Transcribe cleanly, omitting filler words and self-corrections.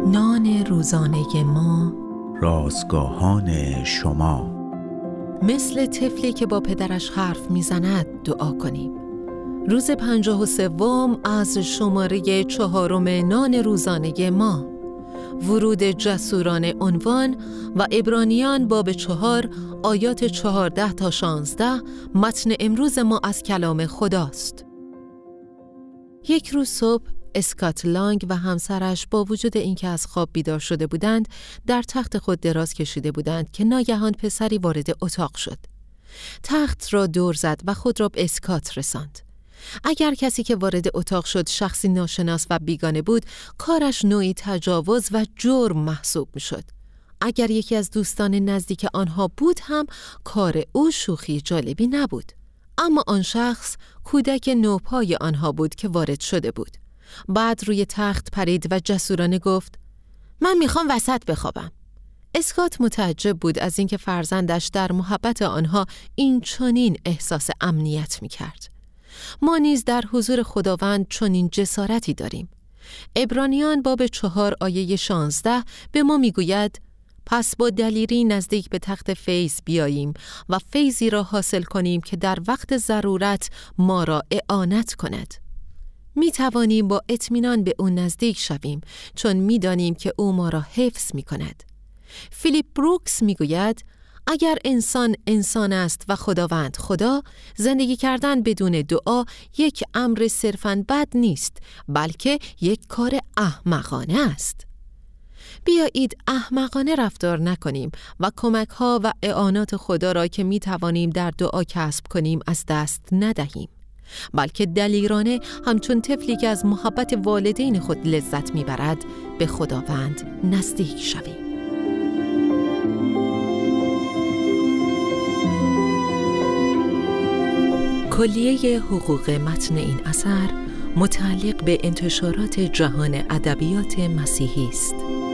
نان روزانه ما، رازگاهان شما. مثل طفلی که با پدرش حرف میزند دعا کنیم. روز 53 از شماره 4 نان روزانه ما. ورود جسورانه عنوان و عبرانیان باب 4 آیات 14 تا 16. متن امروز ما از کلام خداست. یک روز صبح اسکات لانگ و همسرش با وجود اینکه از خواب بیدار شده بودند، در تخت خود دراز کشیده بودند که ناگهان پسری وارد اتاق شد. تخت را دور زد و خود را به اسکات رساند. اگر کسی که وارد اتاق شد شخصی ناشناس و بیگانه بود، کارش نوعی تجاوز و جرم محسوب می‌شد. اگر یکی از دوستان نزدیک آنها بود هم کار او شوخی جالبی نبود. اما آن شخص کودک نوپای آنها بود که وارد شده بود. بعد روی تخت پرید و جسورانه گفت: من میخوام وسط بخوابم. اسکات متعجب بود از اینکه فرزندش در محبت آنها این چنین احساس امنیت میکرد. ما نیز در حضور خداوند چنین جسارتی داریم. عبرانیان باب 4 آیه 16 به ما میگوید: پس با دلیری نزدیک به تخت فیض بیاییم و فیضی را حاصل کنیم که در وقت ضرورت ما را اعانت کند. می توانیم با اطمینان به او نزدیک شویم چون می دانیم که او ما را حفظ می کند. فیلیپ بروکس می گوید: اگر انسان است و خداوند خدا، زندگی کردن بدون دعا یک امر صرفاً بد نیست، بلکه یک کار احمقانه است. بیایید احمقانه رفتار نکنیم و کمک‌ها و اعانات خدا را که می توانیم در دعا کسب کنیم از دست ندهیم، بلکه دلیرانه همچون طفلی که از محبت والدین خود لذت میبرد به خداوند نزدیک شویم. کلیه حقوق متن این اثر متعلق به انتشارات جهان ادبیات مسیحی است.